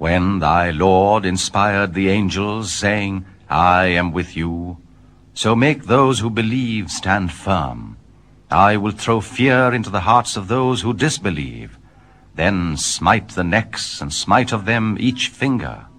When thy Lord inspired the angels, saying, I am with you, so make those who believe stand firm. I will throw fear into the hearts of those who disbelieve, then smite the necks and smite of them each finger.